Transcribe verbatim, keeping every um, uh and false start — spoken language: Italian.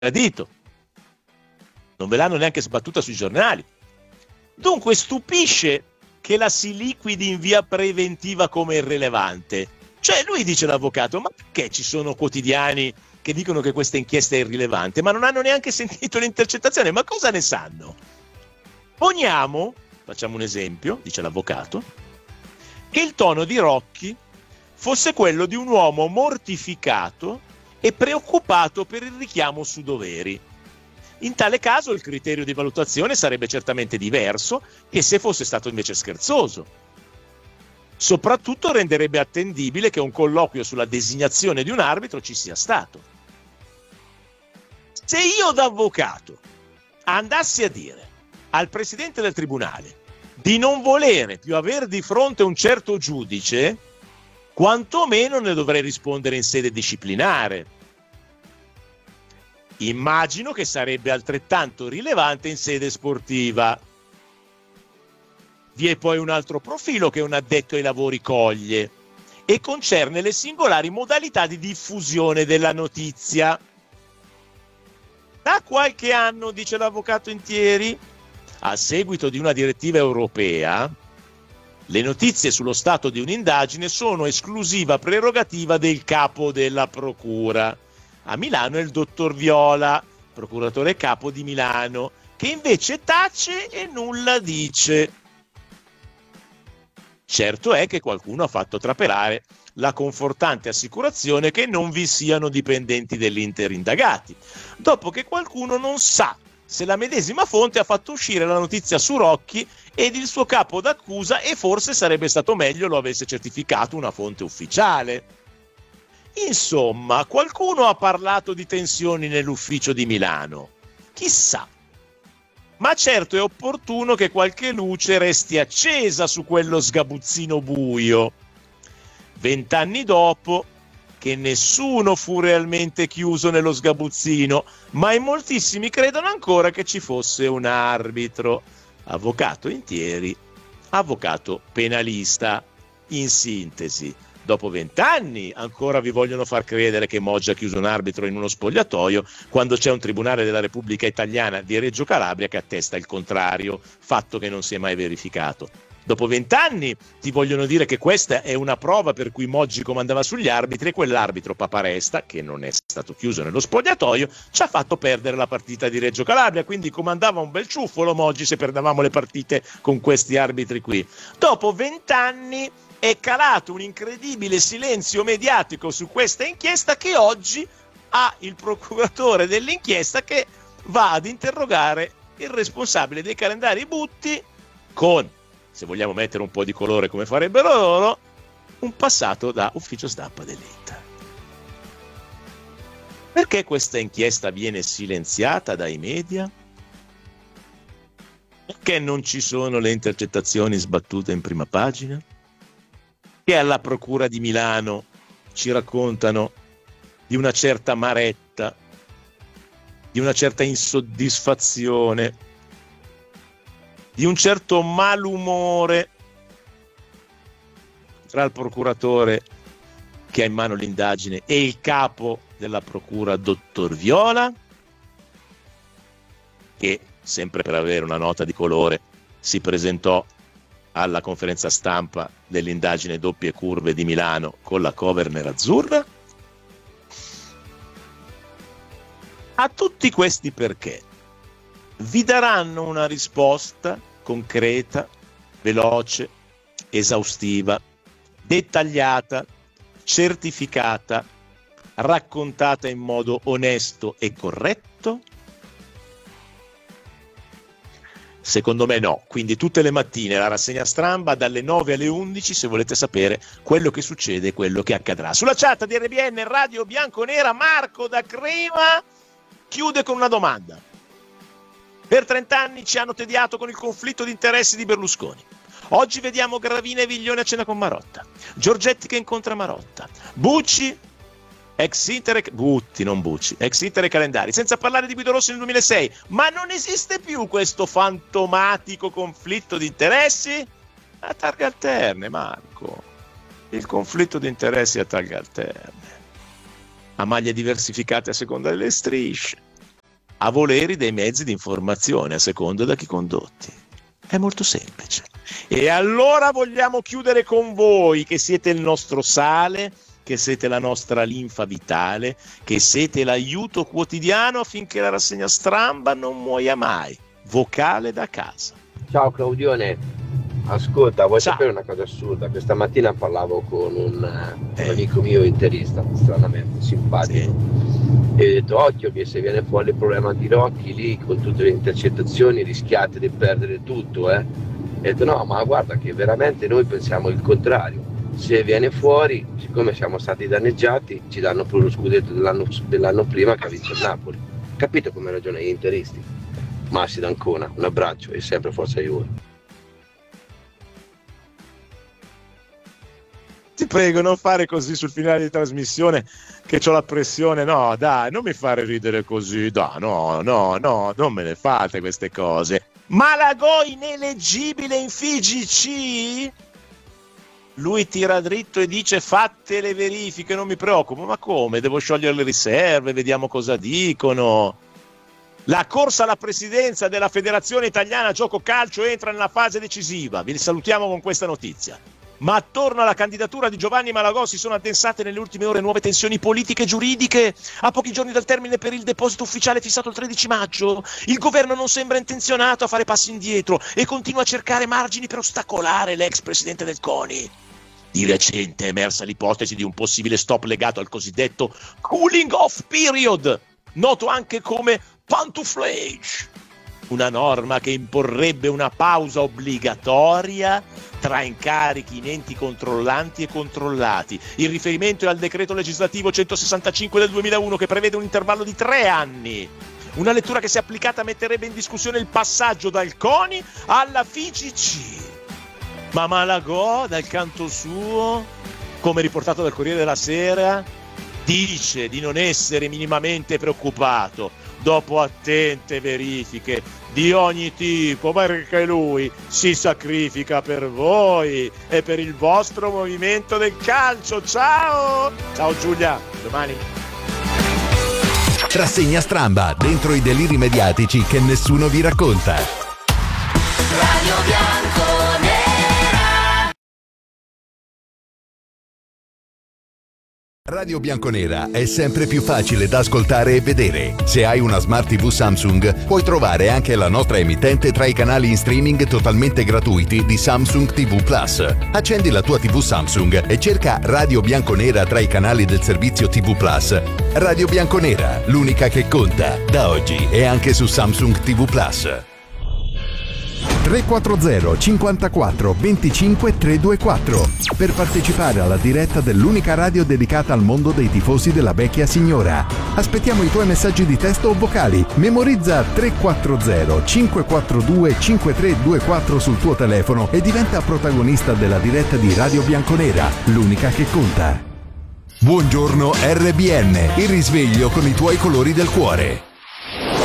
gradito, non ve l'hanno neanche sbattuta sui giornali. Dunque stupisce che la si liquidi in via preventiva come irrilevante. Cioè lui dice, l'avvocato, ma perché ci sono quotidiani che dicono che questa inchiesta è irrilevante, ma non hanno neanche sentito l'intercettazione? Ma cosa ne sanno? Poniamo, facciamo un esempio, dice l'avvocato, che il tono di Rocchi fosse quello di un uomo mortificato e preoccupato per il richiamo su doveri. In tale caso il criterio di valutazione sarebbe certamente diverso che se fosse stato invece scherzoso. Soprattutto renderebbe attendibile che un colloquio sulla designazione di un arbitro ci sia stato. Se io da avvocato andassi a dire al presidente del tribunale di non volere più avere di fronte un certo giudice, quantomeno ne dovrei rispondere in sede disciplinare. Immagino che sarebbe altrettanto rilevante in sede sportiva. Vi è poi un altro profilo che un addetto ai lavori coglie e concerne le singolari modalità di diffusione della notizia. Da qualche anno, dice l'avvocato Intieri, a seguito di una direttiva europea, le notizie sullo stato di un'indagine sono esclusiva prerogativa del capo della procura. A Milano è il dottor Viola, procuratore capo di Milano, che invece tace e nulla dice. Certo è che qualcuno ha fatto trapelare la confortante assicurazione che non vi siano dipendenti dell'Inter indagati, dopo che qualcuno non sa se la medesima fonte ha fatto uscire la notizia su Rocchi ed il suo capo d'accusa, e forse sarebbe stato meglio lo avesse certificato una fonte ufficiale. Insomma, qualcuno ha parlato di tensioni nell'ufficio di Milano. Chissà. Ma certo è opportuno che qualche luce resti accesa su quello sgabuzzino buio. Vent'anni dopo, che nessuno fu realmente chiuso nello sgabuzzino, ma in moltissimi credono ancora che ci fosse un arbitro. Avvocato Intieri, avvocato penalista. In sintesi, dopo vent'anni ancora vi vogliono far credere che Moggia ha chiuso un arbitro in uno spogliatoio, quando c'è un tribunale della Repubblica Italiana di Reggio Calabria che attesta il contrario, fatto che non si è mai verificato. Dopo vent'anni ti vogliono dire che questa è una prova per cui Moggi comandava sugli arbitri e quell'arbitro Paparesta, che non è stato chiuso nello spogliatoio, ci ha fatto perdere la partita di Reggio Calabria, quindi comandava un bel ciuffolo Moggi se perdevamo le partite con questi arbitri qui. Dopo vent'anni è calato un incredibile silenzio mediatico su questa inchiesta, che oggi ha il procuratore dell'inchiesta che va ad interrogare il responsabile dei calendari Butti con, se vogliamo mettere un po' di colore come farebbero loro, un passato da ufficio stampa dell'Inter. Perché questa inchiesta viene silenziata dai media? Perché non ci sono le intercettazioni sbattute in prima pagina? Che alla Procura di Milano ci raccontano di una certa amaretta, di una certa insoddisfazione, di un certo malumore tra il procuratore che ha in mano l'indagine e il capo della procura, dottor Viola, che, sempre per avere una nota di colore, si presentò alla conferenza stampa dell'indagine doppie curve di Milano con la cover nerazzurra. A tutti questi perché vi daranno una risposta concreta, veloce, esaustiva, dettagliata, certificata, raccontata in modo onesto e corretto? Secondo me no, quindi tutte le mattine la rassegna stampa dalle nove alle undici se volete sapere quello che succede e quello che accadrà. Sulla chat di R B N Radio Bianconera, Marco da Crema chiude con una domanda. Per trent'anni ci hanno tediato con il conflitto di interessi di Berlusconi. Oggi vediamo Gravina e Viglione a cena con Marotta, Giorgetti che incontra Marotta, Bucci, ex Inter e Butti, non Bucci, ex Inter e Calendari, senza parlare di Guido Rossi nel duemilasei. Ma non esiste più questo fantomatico conflitto di interessi? A targhe alterne, Marco. Il conflitto di interessi a targhe alterne, a maglie diversificate a seconda delle strisce. a voleri dei mezzi di informazione a seconda da chi condotti. È molto semplice. E allora vogliamo chiudere con voi, che siete il nostro sale, che siete la nostra linfa vitale, che siete l'aiuto quotidiano affinché la rassegna Stramba non muoia mai. Vocale da casa. Ciao Claudione, ascolta, vuoi Ciao. sapere una cosa assurda? Questa mattina parlavo con un, un Eh. amico mio interista, stranamente simpatico, Sì. e ho detto occhio che se viene fuori il problema di Rocchi lì con tutte le intercettazioni rischiate di perdere tutto, eh? E ho detto no, ma guarda che veramente noi pensiamo il contrario. Se viene fuori, siccome siamo stati danneggiati, ci danno pure lo scudetto dell'anno, dell'anno prima che ha vinto il Napoli. Capito come ragionano gli interisti? Massi d'Ancona, un abbraccio e sempre forza Juve. Ti prego, non fare così sul finale di trasmissione che c'ho la pressione. No, dai, non mi fare ridere così. Dai, no, no, no, non me ne fate queste cose. Malagò ineleggibile in F I G C? Lui tira dritto e dice fatte le verifiche, non mi preoccupo. Ma come? Devo sciogliere le riserve, vediamo cosa dicono. La corsa alla presidenza della Federazione Italiana Gioco Calcio entra nella fase decisiva. Vi salutiamo con questa notizia. Ma attorno alla candidatura di Giovanni Malagò si sono addensate nelle ultime ore nuove tensioni politiche e giuridiche. A pochi giorni dal termine per il deposito ufficiale fissato il tredici maggio, il governo non sembra intenzionato a fare passi indietro e continua a cercare margini per ostacolare l'ex presidente del CONI. Di recente è emersa l'ipotesi di un possibile stop legato al cosiddetto cooling off period, noto anche come pantouflage, una norma che imporrebbe una pausa obbligatoria tra incarichi in enti controllanti e controllati. Il riferimento è al decreto legislativo centosessantacinque del duemilauno che prevede un intervallo di tre anni. Una lettura che se applicata metterebbe in discussione il passaggio dal CONI alla F I G C. Ma Malagò, dal canto suo, come riportato dal Corriere della Sera, dice di non essere minimamente preoccupato dopo attente verifiche di ogni tipo, perché lui si sacrifica per voi e per il vostro movimento del calcio. Ciao! Ciao Giulia, domani. Rassegna Stramba, dentro i deliri mediatici che nessuno vi racconta. Radio Bianconera. Radio Bianconera è sempre più facile da ascoltare e vedere. Se hai una Smart tivù Samsung, puoi trovare anche la nostra emittente tra i canali in streaming totalmente gratuiti di Samsung tivù Plus. Accendi la tua tivù Samsung e cerca Radio Bianconera tra i canali del servizio tivù Plus. Radio Bianconera, l'unica che conta, da oggi e anche su Samsung tivù Plus. tre quattro zero cinquantaquattro venticinque trecentoventiquattro per partecipare alla diretta dell'unica radio dedicata al mondo dei tifosi della vecchia signora. Aspettiamo i tuoi messaggi di testo o vocali. Memorizza tre quattro zero cinque quattro due cinque tre due quattro sul tuo telefono e diventa protagonista della diretta di Radio Bianconera, l'unica che conta. Buongiorno R B N, il risveglio con i tuoi colori del cuore.